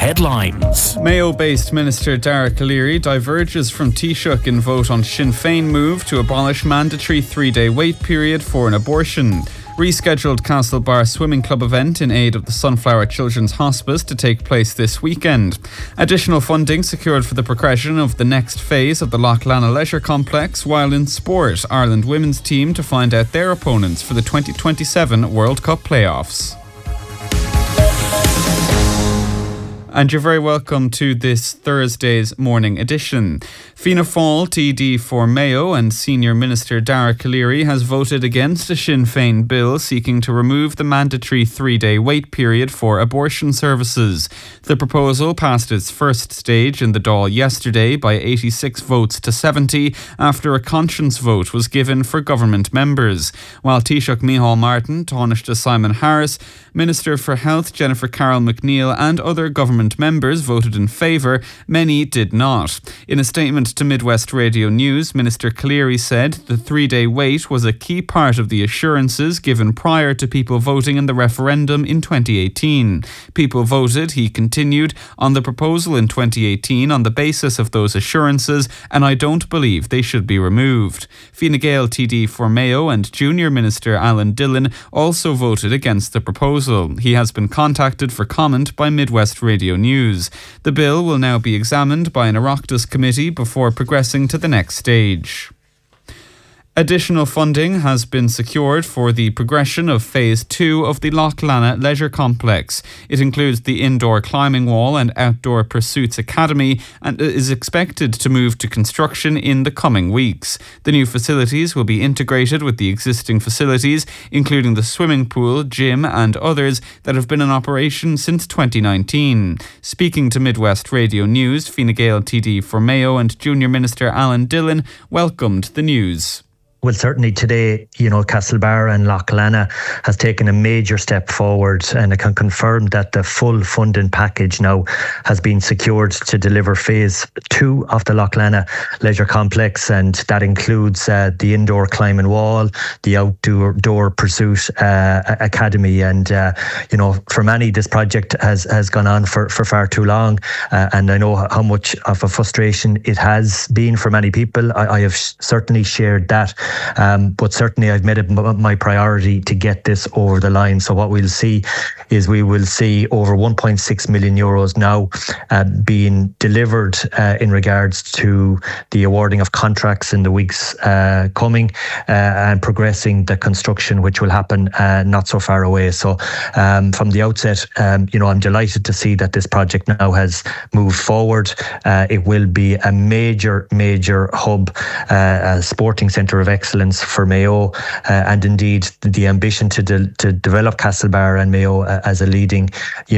headlines. Mayo-based Minister Dara Calleary diverges from Taoiseach in vote on Sinn Féin move to abolish mandatory 3-day wait period for an abortion. Rescheduled Castlebar Swimming Club event in aid of the Sunflower Children's Hospice to take place this weekend. Additional funding secured for the progression of the next phase of the Loch Lana Leisure Complex, while in sport, Ireland women's team to find out their opponents for the 2027 World Cup playoffs. And you're very welcome to this Thursday's morning edition. Fianna Fáil TD for Mayo and Senior Minister Dara Calleary has voted against a Sinn Féin bill seeking to remove the mandatory 3-day wait period for abortion services. The proposal passed its first stage in the Dáil yesterday by 86 votes to 70 after a conscience vote was given for government members. While Taoiseach Micheál Martin, Taoiseach Simon Harris, Minister for Health Jennifer Carroll McNeill and other government members voted in favour, many did not. In a statement to Midwest Radio News, Minister Calleary said the 3-day wait was a key part of the assurances given prior to people voting in the referendum in 2018. People voted, he continued, on the proposal in 2018 on the basis of those assurances, and I don't believe they should be removed. Fine Gael TD for Mayo and Junior Minister Alan Dillon also voted against the proposal. He has been contacted for comment by Midwest Radio News. The bill will now be examined by an Oireachtas committee before progressing to the next stage. Additional funding has been secured for the progression of Phase 2 of the Loch Lana Leisure Complex. It includes the indoor climbing wall and outdoor pursuits academy and is expected to move to construction in the coming weeks. The new facilities will be integrated with the existing facilities, including the swimming pool, gym and others that have been in operation since 2019. Speaking to Midwest Radio News, Fine Gael TD for Mayo and Junior Minister Alan Dillon welcomed the news. Well, certainly today, Castlebar and Loch Lana has taken a major step forward, and I can confirm that the full funding package now has been secured to deliver Phase 2 of the Loch Lana Leisure Complex, and that includes the indoor climbing wall, the outdoor pursuit academy, and for many this project has gone on for far too long, and I know how much of a frustration it has been for many people. I have certainly shared that. But certainly I've made it my priority to get this over the line. So what we'll see is we will see over 1.6 million euros now being delivered in regards to the awarding of contracts in the weeks coming and progressing the construction, which will happen not so far away. So from the outset, I'm delighted to see that this project now has moved forward. It will be a major hub, a sporting centre of excellence for Mayo, and indeed the ambition to develop Castlebar and Mayo as a leading,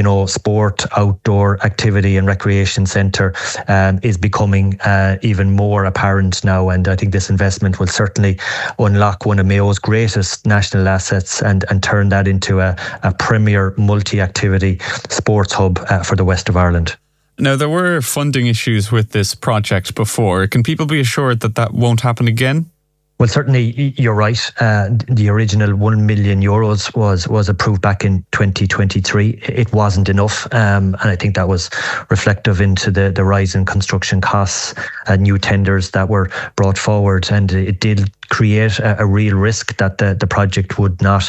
sport, outdoor activity and recreation centre is becoming even more apparent now. And I think this investment will certainly unlock one of Mayo's greatest national assets and turn that into a premier multi-activity sports hub for the west of Ireland. Now, there were funding issues with this project before. Can people be assured that that won't happen again? Well, certainly you're right. The original 1 million euros was approved back in 2023. It wasn't enough, and I think that was reflective into the rise in construction costs and new tenders that were brought forward, and it did create a real risk that the project would not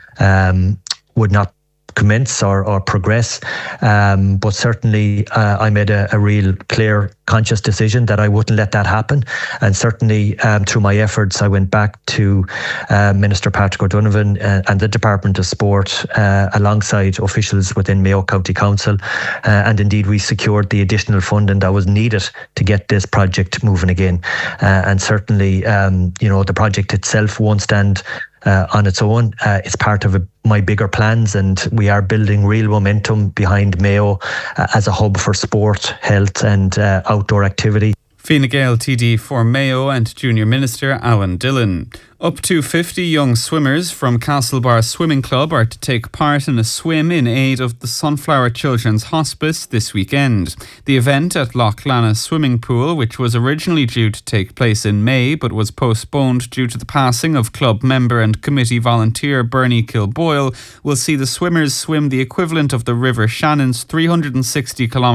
commence or progress, but certainly I made a real clear conscious decision that I wouldn't let that happen, and certainly through my efforts I went back to Minister Patrick O'Donovan and the Department of Sport alongside officials within Mayo County Council, and indeed we secured the additional funding that was needed to get this project moving again, and certainly the project itself won't stand on its own. It's part of my bigger plans, and we are building real momentum behind Mayo as a hub for sport, health and outdoor activity. Fine Gael TD for Mayo and Junior Minister Alan Dillon. Up to 50 young swimmers from Castlebar Swimming Club are to take part in a swim in aid of the Sunflower Children's Hospice this weekend. The event at Loch Lana Swimming Pool, which was originally due to take place in May but was postponed due to the passing of club member and committee volunteer Bernie Kilboyle, will see the swimmers swim the equivalent of the River Shannon's 360 km